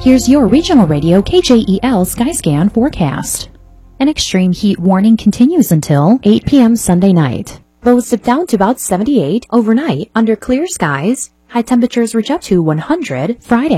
Here's your regional radio KJEL Skyscan forecast. An extreme heat warning continues until 8 p.m. Sunday night. Lows dip down to about 78 overnight under clear skies. High temperatures reach up to 100 Friday.